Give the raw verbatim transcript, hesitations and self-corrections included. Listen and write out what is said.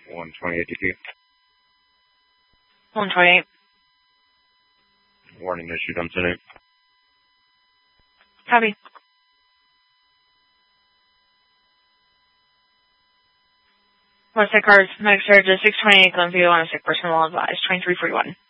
one twenty-eight D P. one twenty-eight. Warning issued on ten eight. Copy. One sec cars, medic surge, six twenty-eight, Glenview, on a sick person, well advised, twenty-three forty-one.